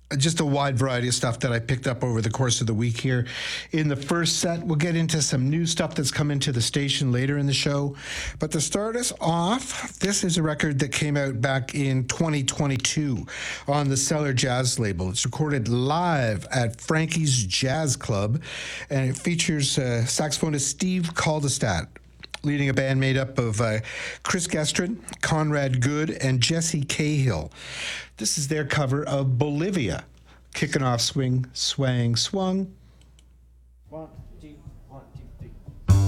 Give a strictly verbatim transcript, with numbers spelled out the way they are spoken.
just a wide variety of stuff that I picked up over the course of the week here. In the first set, we'll get into some new stuff that's come into the station later in the show. But to start us off, this is a record that came out back in twenty twenty-two on the Cellar Jazz label. It's recorded live at Frankie's Jazz Club, and it features uh, saxophonist Steve Kaldestad, leading a band made up of uh, Chris Gestrin, Conrad Good, and Jesse Cahill. This is their cover of Bolivia, kicking off Swing, Swang, Swung. One.